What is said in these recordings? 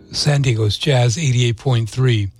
San Diego's Jazz 88.3.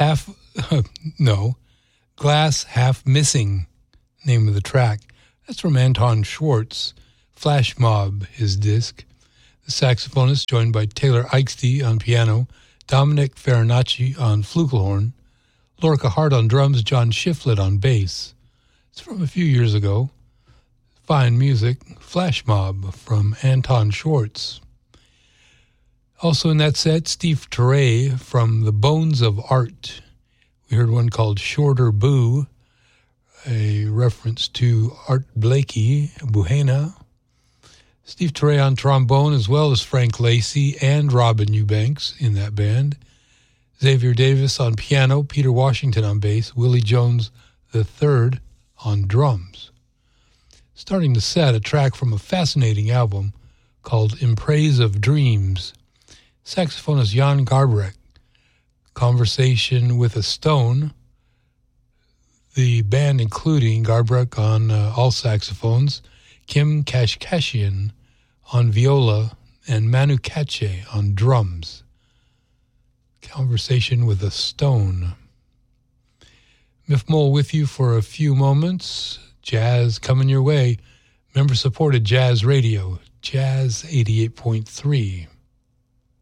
Glass Half Missing, name of the track. That's from Anton Schwartz. Flash Mob, his disc. The saxophonist, joined by Taylor Eichste on piano, Dominic Farinacci on flugelhorn, Lorca Hart on drums, John Shiflett on bass. It's from a few years ago. Fine music. Flash Mob from Anton Schwartz. Also in that set, Steve Turre from The Bones of Art. We heard one called Shorter Boo, a reference to Art Blakey, Buhena. Steve Turre on trombone, as well as Frank Lacey and Robin Eubanks in that band. Xavier Davis on piano, Peter Washington on bass, Willie Jones III on drums. Starting the set, a track from a fascinating album called In Praise of Dreams. Saxophonist Jan Garbarek, Conversation with a Stone. The band including Garbarek on all saxophones, Kim Kashkashian on viola, and Manu Katché on drums. Conversation with a Stone. Miff Mole with you for a few moments. Jazz coming your way. Member-supported Jazz Radio, Jazz 88.3.